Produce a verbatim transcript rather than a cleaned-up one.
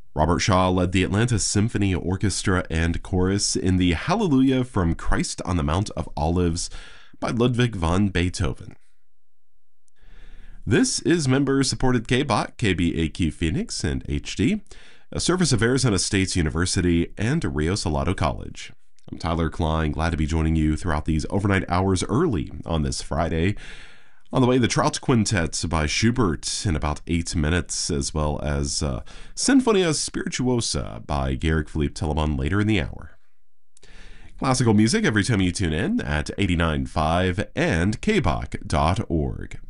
Robert Shaw led the Atlanta Symphony Orchestra and Chorus in the Hallelujah from Christ on the Mount of Olives by Ludwig van Beethoven. This is member-supported K B O T, K B A Q Phoenix, and H D, a service of Arizona State University and Rio Salado College. I'm Tyler Klein, glad to be joining you throughout these overnight hours early on this Friday. On the way, the Trout Quintet by Schubert in about eight minutes, as well as uh, Sinfonia Spirituosa by Garrick Philippe Telemon later in the hour. Classical music every time you tune in at eighty-nine point five and K B O C dot org.